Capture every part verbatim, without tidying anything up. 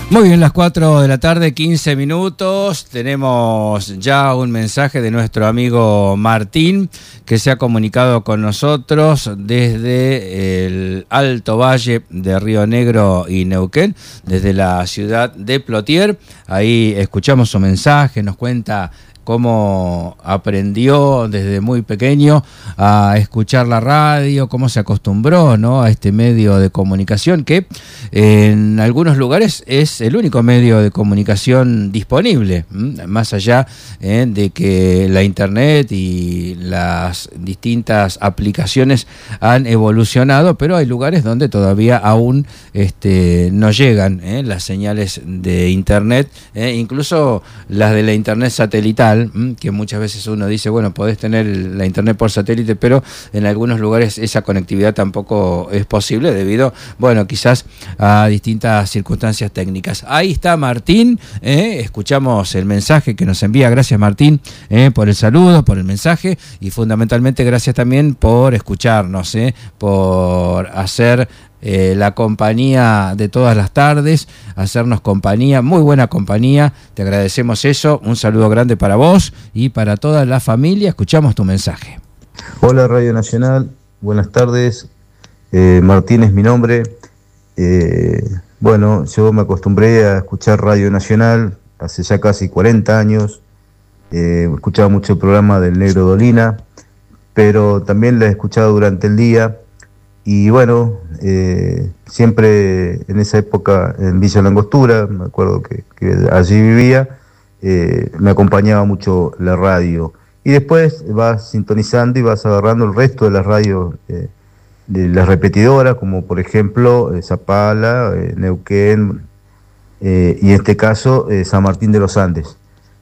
Muy bien, las cuatro de la tarde, quince minutos. Tenemos ya un mensaje de nuestro amigo Martín, que se ha comunicado con nosotros desde el Alto Valle de Río Negro y Neuquén, desde la ciudad de Plotier. Ahí escuchamos su mensaje, nos cuenta cómo aprendió desde muy pequeño a escuchar la radio, cómo se acostumbró, ¿no?, a este medio de comunicación que en algunos lugares es el único medio de comunicación disponible, ¿m? Más allá eh, de que la internet y las distintas aplicaciones han evolucionado, pero hay lugares donde todavía aún este, no llegan eh, las señales de internet, eh, incluso las de la internet satelital, que muchas veces uno dice, bueno, podés tener la internet por satélite, pero en algunos lugares esa conectividad tampoco es posible debido, bueno, quizás a distintas circunstancias técnicas. Ahí está Martín, eh, escuchamos el mensaje que nos envía. Gracias, Martín, eh, por el saludo, por el mensaje y fundamentalmente gracias también por escucharnos, eh, por hacer Eh, la compañía de todas las tardes, hacernos compañía, muy buena compañía, te agradecemos eso, un saludo grande para vos y para toda la familia. Escuchamos tu mensaje. Hola Radio Nacional, buenas tardes, eh, Martín es mi nombre. eh, bueno, yo me acostumbré a escuchar Radio Nacional hace ya casi cuarenta años, eh, escuchaba mucho el programa del Negro Dolina, pero también la he escuchado durante el día. Y bueno, eh, siempre en esa época en Villa Langostura, me acuerdo que, que allí vivía, eh, me acompañaba mucho la radio. Y después vas sintonizando y vas agarrando el resto de las radios, eh, de las repetidoras, como por ejemplo eh, Zapala, eh, Neuquén, eh, y en este caso eh, San Martín de los Andes.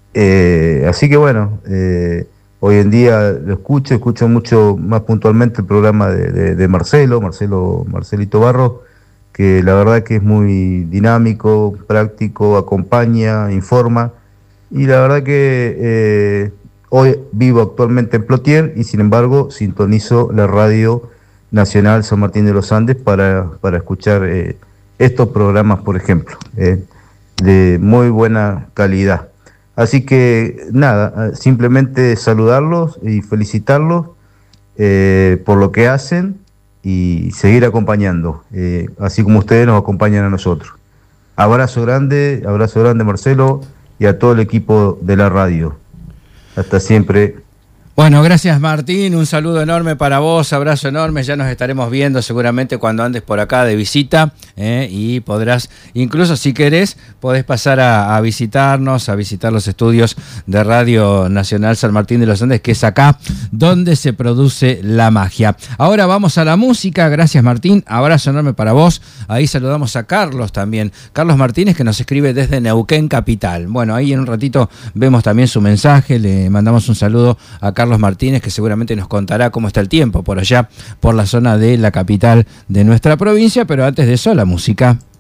Eh, así que bueno, eh, hoy en día lo escucho, escucho mucho más puntualmente el programa de, de, de Marcelo, Marcelo, Marcelito Barros, que la verdad que es muy dinámico, práctico, acompaña, informa, y la verdad que eh, hoy vivo actualmente en Plotier y sin embargo sintonizo la Radio Nacional San Martín de los Andes para, para escuchar eh, estos programas, por ejemplo, eh, de muy buena calidad. Así que nada, simplemente saludarlos y felicitarlos eh, por lo que hacen y seguir acompañando, eh, así como ustedes nos acompañan a nosotros. Abrazo grande, abrazo grande Marcelo y a todo el equipo de la radio. Hasta siempre. Bueno, gracias Martín, un saludo enorme para vos, abrazo enorme, ya nos estaremos viendo seguramente cuando andes por acá de visita, eh, y podrás, incluso si querés, podés pasar a, a visitarnos, a visitar los estudios de Radio Nacional San Martín de los Andes, que es acá donde se produce la magia. Ahora vamos a la música, gracias Martín, abrazo enorme para vos, ahí saludamos a Carlos también, Carlos Martínez, que nos escribe desde Neuquén Capital. Bueno, ahí en un ratito vemos también su mensaje, le mandamos un saludo a Carlos Carlos Martínez, que seguramente nos contará cómo está el tiempo por allá, por la zona de la capital de nuestra provincia, pero antes de eso, la música.